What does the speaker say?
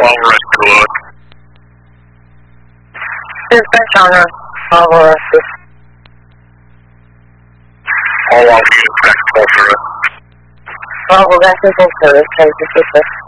Redwood. Dispatch on a Bravo assist. All of you, back over it. Bravo, that's a good service, 10 to 6.